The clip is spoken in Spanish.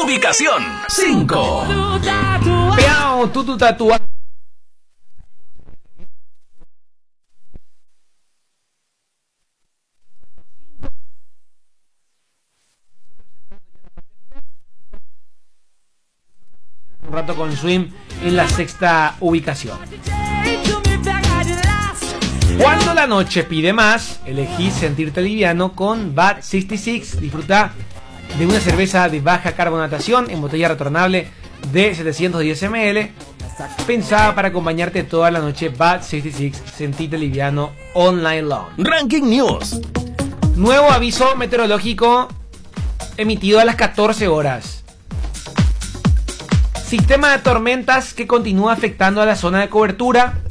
Ubicación 5. Peao, tu tatuaje. Un rato con Swim en la 6ª ubicación. Cuando la noche pide más, elegí sentirte liviano con Bad 66. Disfruta de una cerveza de baja carbonatación en botella retornable de 710 ml, pensada para acompañarte toda la noche. Bad 66, sentirte liviano all night long. Ranking News. Nuevo aviso meteorológico emitido a las 14 horas. Sistema de tormentas que continúa afectando a la zona de cobertura.